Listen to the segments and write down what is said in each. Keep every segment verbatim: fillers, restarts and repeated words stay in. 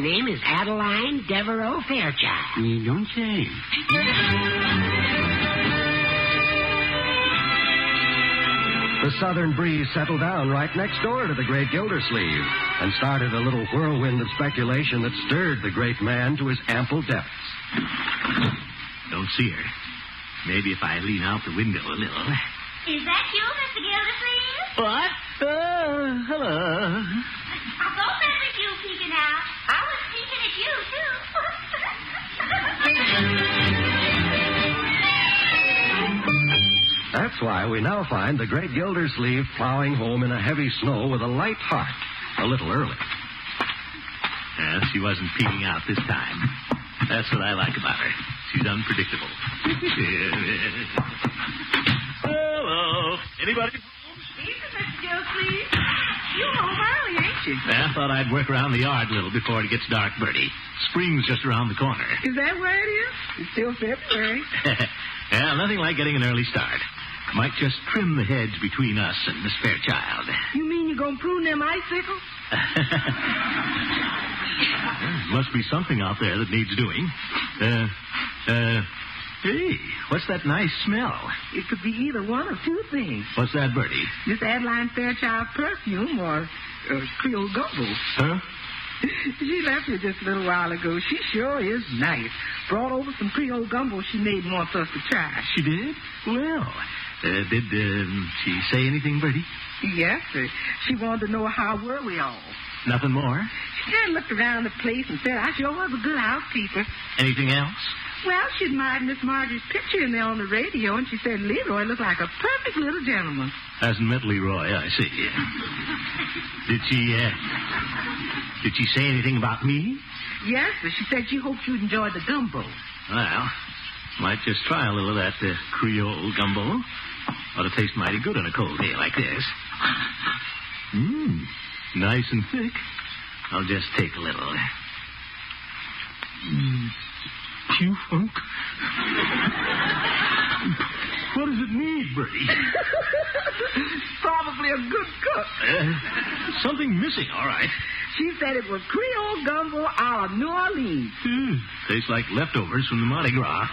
name is Adeline Devereaux Fairchild. You don't say. The southern breeze settled down right next door to the great Gildersleeve and started a little whirlwind of speculation that stirred the great man to his ample depths. Don't see her. Maybe if I lean out the window a little. Is that you, Mister Gildersleeve? What? Uh, hello. I thought that was you peeking out. I was peeking at you, too. That's why we now find the great Gildersleeve plowing home in a heavy snow with a light heart, a little early. Yeah, she wasn't peeking out this time. That's what I like about her. She's unpredictable. Hello. Anybody? Evening, Mister Gildersleeve. You home early, ain't you? I thought I'd work around the yard a little before it gets dark, Bertie. Spring's just around the corner. Is that where it is? It's still February. Yeah, nothing like getting an early start. Might just trim the hedge between us and Miss Fairchild. You mean you're going to prune them icicles? Must be something out there that needs doing. Uh, uh, hey, what's that nice smell? It could be either one of two things. What's that, Bertie? Miss Adeline Fairchild's perfume or uh, Creole gumbo. Huh? She left here just a little while ago. She sure is nice. Brought over some Creole gumbo she made and wants us to try. She did? Well, uh, did um, she say anything, Bertie? Yes, sir. She wanted to know how were we all. Nothing more? She just looked around the place and said I sure was a good housekeeper. Anything else? Well, she admired Miss Marjorie's picture in there on the radio, and she said Leroy looked like a perfect little gentleman. Hasn't met Leroy, I see. Did she, uh, did she say anything about me? Yes, sir. She said she hoped you'd enjoy the gumbo. Well, might just try a little of that uh, Creole gumbo. Ought to taste mighty good on a cold day like this. Mmm, nice and thick. I'll just take a little. Mmm, Q-funk. What does it need, Bertie? Probably a good cook. Uh, something missing, all right. She said it was Creole gumbo a la New Orleans. Mm, tastes like leftovers from the Mardi Gras.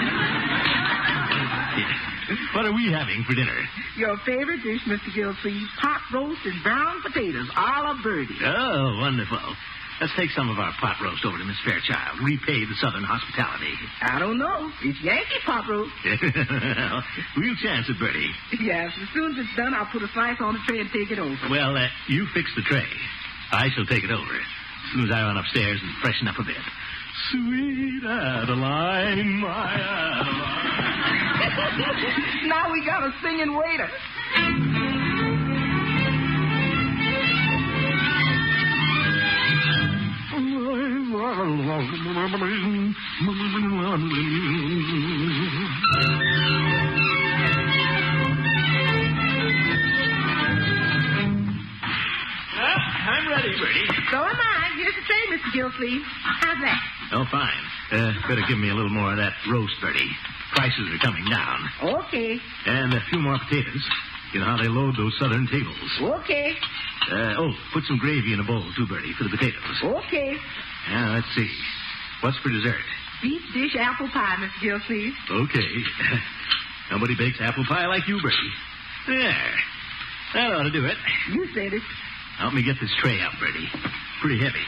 Yeah. What are we having for dinner? Your favorite dish, Mister Gildersleeve, pot roast and brown potatoes, a la Birdie. Oh, wonderful. Let's take some of our pot roast over to Miss Fairchild. Repay the southern hospitality. I don't know. It's Yankee pot roast. We'll chance it, Bertie. Yes, as soon as it's done, I'll put a slice on the tray and take it over. Well, uh, you fix the tray. I shall take it over as soon as I run upstairs and freshen up a bit. Sweet Adeline, my Adeline. Now we got a singing waiter. I'm ready, Bertie. So am I. Here's the tray, Mister Gildersleeve. How's that? Oh, fine. Uh, better give me a little more of that roast, Bertie. Prices are coming down. Okay. And a few more potatoes. You know how they load those southern tables. Okay. Uh, oh, put some gravy in a bowl, too, Bertie, for the potatoes. Okay. Now, let's see. What's for dessert? Beef dish apple pie, Mister Gildersleeve. Okay. Nobody bakes apple pie like you, Bertie. There. That ought to do it. You said it. Help me get this tray up, Bertie. Pretty heavy.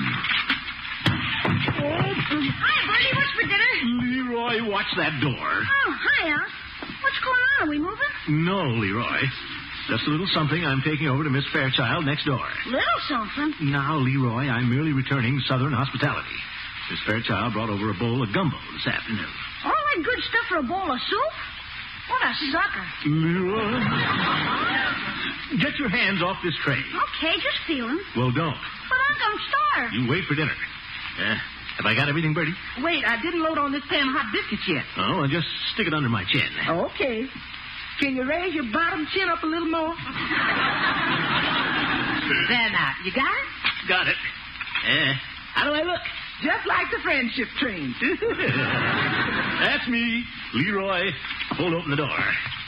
Hi, Bertie. What's for dinner? Leroy, watch that door. Oh, hiya. What's going on? Are we moving? No, Leroy. Just a little something I'm taking over to Miss Fairchild next door. Little something. Now, Leroy, I'm merely returning southern hospitality. Miss Fairchild brought over a bowl of gumbo this afternoon. All that good stuff for a bowl of soup? What a sucker. Leroy, get your hands off this tray. Okay, just feeling. Well, don't. But I'm going to starve. You wait for dinner. Uh, have I got everything, Bertie? Wait, I didn't load on this pan of hot biscuits yet. Oh, well, just stick it under my chin. Okay. Can you raise your bottom chin up a little more? There now. You got it? Got it. Uh, how do I look? Just like the friendship train. That's me, Leroy. Hold open the door.